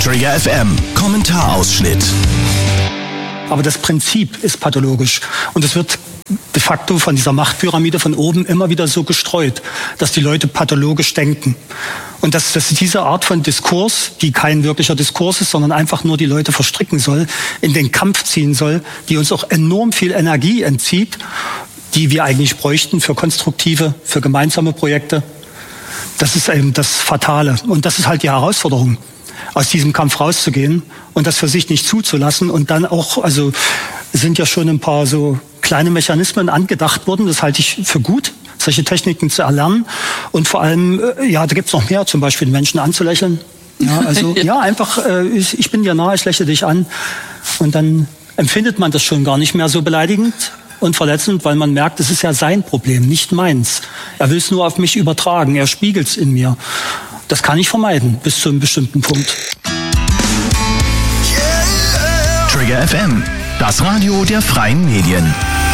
Trigger FM, Kommentarausschnitt. Aber das Prinzip ist pathologisch und es wird de facto von dieser Machtpyramide von oben immer wieder so gestreut, dass die Leute pathologisch denken. Und dass diese Art von Diskurs, die kein wirklicher Diskurs ist, sondern einfach nur die Leute verstricken soll, in den Kampf ziehen soll, die uns auch enorm viel Energie entzieht, die wir eigentlich bräuchten für konstruktive, für gemeinsame Projekte. Das ist eben das Fatale. Und das ist halt die Herausforderung, aus diesem Kampf rauszugehen und das für sich nicht zuzulassen. Und dann auch, also sind ja schon ein paar so kleine Mechanismen angedacht worden. Das halte ich für gut, solche Techniken zu erlernen. Und vor allem, ja, da gibt's noch mehr, zum Beispiel den Menschen anzulächeln. Ja, also ja, einfach, ich bin dir nahe, ich lächle dich an. Und dann empfindet man das schon gar nicht mehr so beleidigend und verletzend, weil man merkt, es ist ja sein Problem, nicht meins. Er will es nur auf mich übertragen, er spiegelt es in mir. Das kann ich vermeiden, bis zu einem bestimmten Punkt. Trigger FM, das Radio der freien Medien.